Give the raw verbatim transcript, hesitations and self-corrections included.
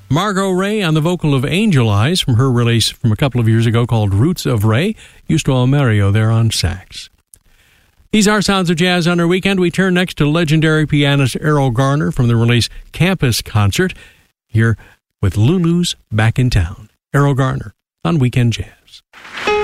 Margot Ray on the vocal of Angel Eyes from her release from a couple of years ago called Roots of Ray. Gustavo Mario there on sax. These are Sounds of Jazz on our weekend. We turn next to legendary pianist Errol Garner from the release Campus Concert, here with Lulu's Back in Town. Errol Garner on Weekend Jazz.